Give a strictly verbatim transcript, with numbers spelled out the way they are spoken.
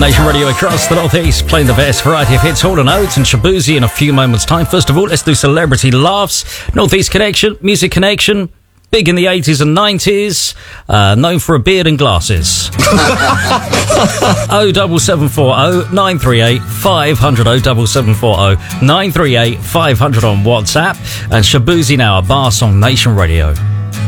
Nation Radio across the Northeast, playing the best variety of hits, Hall and Oates and Shaboozey in a few moments' time. First of all, let's do Celebrity Laughs. Northeast Connection, Music Connection, big in the eighties and nineties, uh, known for a beard and glasses. oh double seven four oh nine three eight five hundred oh double seven four oh nine three eight five hundred on WhatsApp, and Shaboozey now, a bar song, Nation Radio.